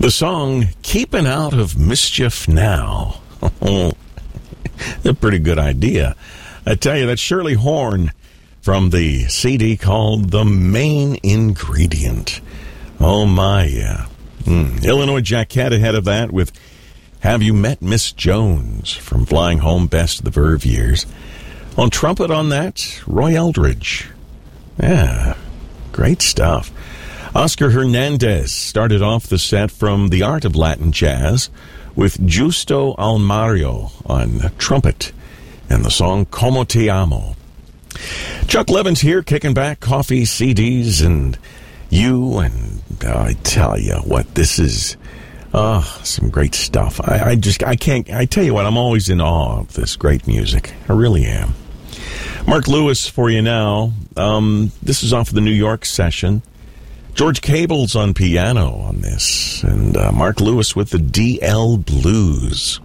The song, Keeping Out of Mischief Now. A pretty good idea. I tell you, that's Shirley Horn from the CD called The Main Ingredient. Oh, my, yeah. Illinois Jacquette ahead of that with Have You Met Miss Jones from Flying Home Best of the Verve Years. On trumpet on that, Roy Eldridge. Yeah, great stuff. Oscar Hernandez started off the set from The Art of Latin Jazz with Justo Almario on trumpet and the song Como Te Amo. Chuck Levin's here, kicking back coffee, CDs, and you, and I tell you what, this is some great stuff. I tell you what, I'm always in awe of this great music. I really am. Mark Lewis for you now. This is off of the New York session. George Cable's on piano on this, and Mark Lewis with the DL Blues.